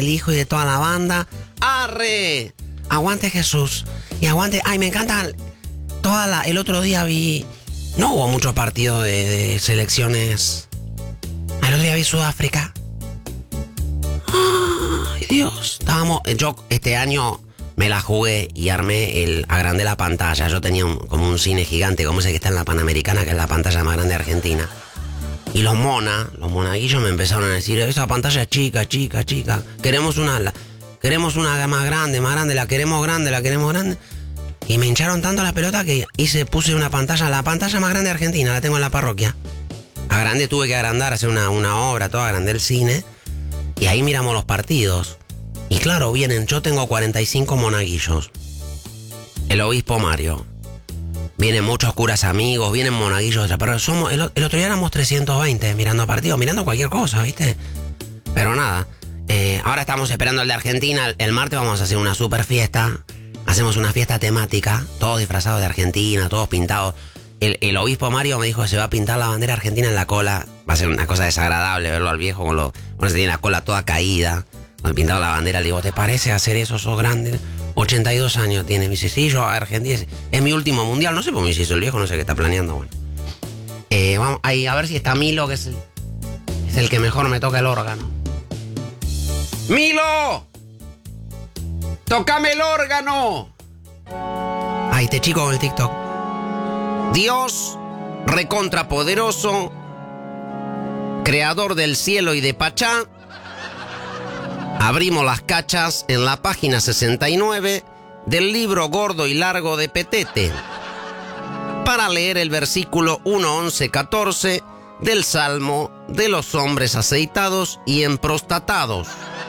el hijo y de toda la banda. ¡Arre! Aguante Jesús. Y aguante... Ay, me encanta... El otro día vi... No hubo muchos partidos de selecciones. El otro día vi Sudáfrica. ¡Ay, Dios! Yo este año me la jugué y agrandé la pantalla. Yo tenía como un cine gigante, como ese que está en la Panamericana, que es la pantalla más grande de Argentina. Y los monaguillos me empezaron a decir, esa pantalla es chica. Queremos una más grande, la queremos grande. Y me hincharon tanto la pelota que puse una pantalla, la pantalla más grande de Argentina, la tengo en la parroquia. Tuve que agrandar, hacer una obra, todo, agrandé el cine. Y ahí miramos los partidos. Y claro, yo tengo 45 monaguillos. El obispo Mario. Vienen muchos curas amigos, vienen monaguillos, pero el otro día éramos 320 mirando partidos, mirando cualquier cosa, ¿viste? Pero nada, ahora estamos esperando el de Argentina. El martes vamos a hacer una super fiesta. Hacemos una fiesta temática, todos disfrazados de Argentina, todos pintados. El obispo Mario me dijo que se va a pintar la bandera argentina en la cola. Va a ser una cosa desagradable verlo al viejo se tiene la cola toda caída, con pintado la bandera. Le digo, ¿te parece hacer eso? Sos grande. 82 años tiene. Me dice, sí, yo Argentina es mi último mundial. No sé por qué me hizo el viejo, no sé qué está planeando. Bueno, vamos ahí a ver si está Milo, que es el que mejor me toca el órgano. ¡Milo! ¡Tócame el órgano! Ahí este chico con el TikTok. Dios, recontrapoderoso, creador del cielo y de Pachá. Abrimos las cachas en la página 69 del libro gordo y largo de Petete para leer el versículo 1, 11, 14 del Salmo de los hombres aceitados y emprostatados.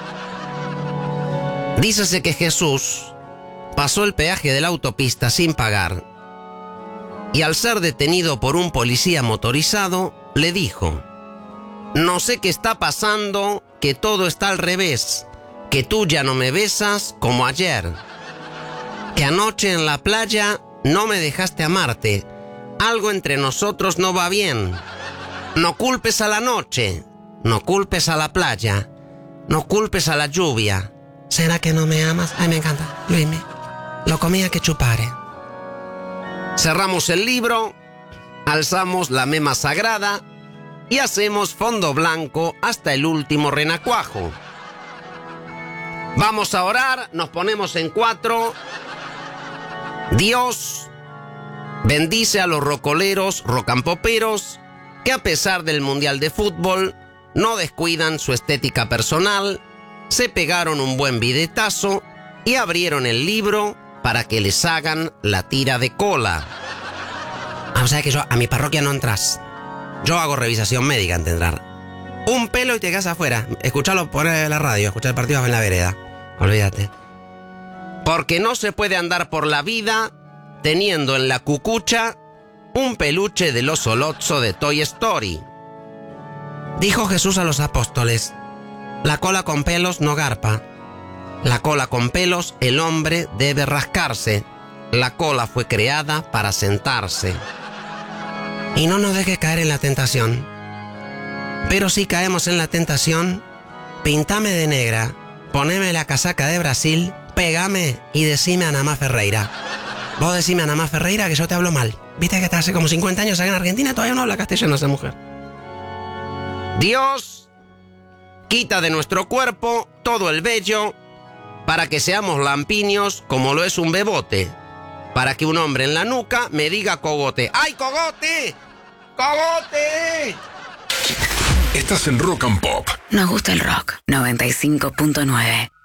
Dícese que Jesús pasó el peaje de la autopista sin pagar y al ser detenido por un policía motorizado le dijo: no sé qué está pasando, que todo está al revés, que tú ya no me besas como ayer, que anoche en la playa no me dejaste amarte, algo entre nosotros no va bien. No culpes a la noche, no culpes a la playa, no culpes a la lluvia. ¿Será que no me amas? Ay, me encanta, Luismi. Lo comía que chupare. Cerramos el libro, alzamos la mema sagrada y hacemos fondo blanco hasta el último renacuajo. Vamos a orar, nos ponemos en 4. Dios, bendice a los rocoleros, rocampoperos, que a pesar del Mundial de Fútbol, no descuidan su estética personal, se pegaron un buen bidetazo y abrieron el libro para que les hagan la tira de cola. O sea que a mi parroquia no entras. Yo hago revisación médica antes de entrar. Un pelo y te quedas afuera. Escuchalo, poner la radio, escuchar el partido en la vereda. Olvídate. Porque no se puede andar por la vida teniendo en la cucucha un peluche del oso Lotso de Toy Story. Dijo Jesús a los apóstoles: la cola con pelos no garpa. La cola con pelos el hombre debe rascarse. La cola fue creada para sentarse. Y no nos dejes caer en la tentación. Pero si caemos en la tentación, pintame de negra, poneme la casaca de Brasil, pégame y decime a Namá Ferreira. Vos decime a Namá Ferreira que yo te hablo mal. Viste que hace como 50 años acá en Argentina todavía no habla castellano esa mujer. Dios, quita de nuestro cuerpo todo el vello para que seamos lampiños como lo es un bebote. Para que un hombre en la nuca me diga cogote. ¡Ay, cogote! ¡Cogote! Estás en Rock and Pop. Nos gusta el rock. 95.9.